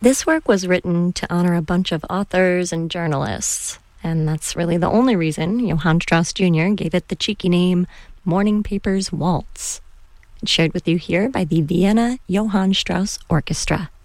This work was written to honor a bunch of authors and journalists, and that's really the only reason Johann Strauss Jr. gave it the cheeky name Morning Papers Waltz. It's shared with you here by the Vienna Johann Strauss Orchestra.